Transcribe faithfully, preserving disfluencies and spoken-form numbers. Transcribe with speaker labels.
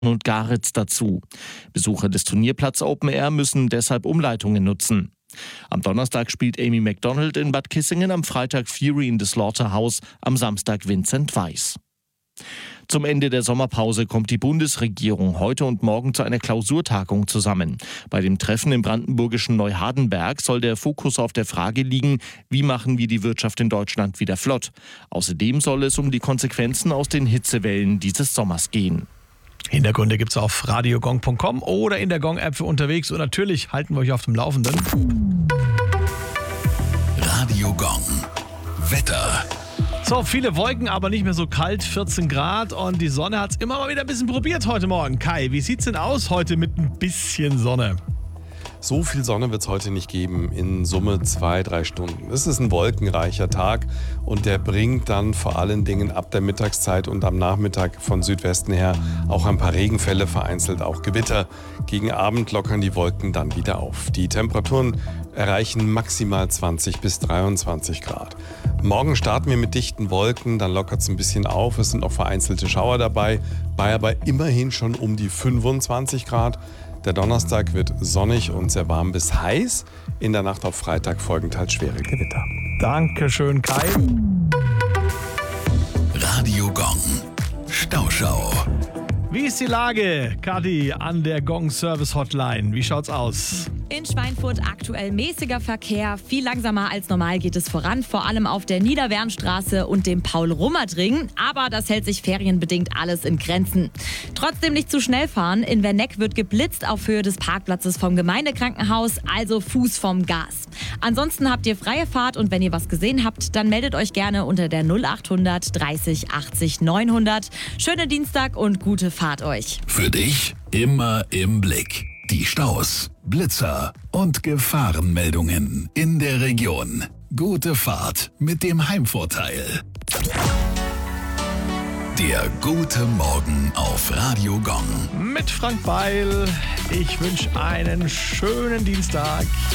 Speaker 1: und Garitz dazu. Besucher des Turnierplatz Open Air müssen deshalb Umleitungen nutzen. Am Donnerstag spielt Amy Macdonald in Bad Kissingen, am Freitag Fury in the Slaughterhouse, am Samstag Vincent Weiss. Zum Ende der Sommerpause kommt die Bundesregierung heute und morgen zu einer Klausurtagung zusammen. Bei dem Treffen im brandenburgischen Neuhardenberg soll der Fokus auf der Frage liegen, wie machen wir die Wirtschaft in Deutschland wieder flott. Außerdem soll es um die Konsequenzen aus den Hitzewellen dieses Sommers gehen.
Speaker 2: Hintergründe gibt es auf radiogong punkt com oder in der Gong-App für unterwegs. Und natürlich halten wir euch auf dem Laufenden.
Speaker 3: Radio Gong. Wetter.
Speaker 2: So, viele Wolken, aber nicht mehr so kalt, vierzehn Grad und die Sonne hat es immer mal wieder ein bisschen probiert heute Morgen. Kai, wie sieht's denn aus heute mit ein bisschen Sonne?
Speaker 4: So viel Sonne wird es heute nicht geben, in Summe zwei, drei Stunden. Es ist ein wolkenreicher Tag und der bringt dann vor allen Dingen ab der Mittagszeit und am Nachmittag von Südwesten her auch ein paar Regenfälle, vereinzelt auch Gewitter. Gegen Abend lockern die Wolken dann wieder auf. Die Temperaturen erreichen maximal zwanzig bis dreiundzwanzig Grad. Morgen starten wir mit dichten Wolken, dann lockert es ein bisschen auf. Es sind auch vereinzelte Schauer dabei, bei aber immerhin schon um die fünfundzwanzig Grad. Der Donnerstag wird sonnig und sehr warm bis heiß. In der Nacht auf Freitag folgen teils schwere Gewitter.
Speaker 2: Dankeschön, Kai.
Speaker 3: Radio Gong. Stauschau.
Speaker 2: Wie ist die Lage, Kathi, an der Gong-Service-Hotline? Wie schaut's aus?
Speaker 5: In Schweinfurt aktuell mäßiger Verkehr. Viel langsamer als normal geht es voran, vor allem auf der Niederwernstraße und dem Paul-Rummert-Ring. Aber das hält sich ferienbedingt alles in Grenzen. Trotzdem nicht zu schnell fahren. In Werneck wird geblitzt auf Höhe des Parkplatzes vom Gemeindekrankenhaus, also Fuß vom Gas. Ansonsten habt ihr freie Fahrt und wenn ihr was gesehen habt, dann meldet euch gerne unter der null achthundert dreißig achtzig neunhundert. Schönen Dienstag und gute Fahrt euch.
Speaker 3: Für dich immer im Blick. Die Staus, Blitzer und Gefahrenmeldungen in der Region. Gute Fahrt mit dem Heimvorteil. Der gute Morgen auf Radio Gong.
Speaker 2: Mit Frank Beil. Ich wünsche einen schönen Dienstag.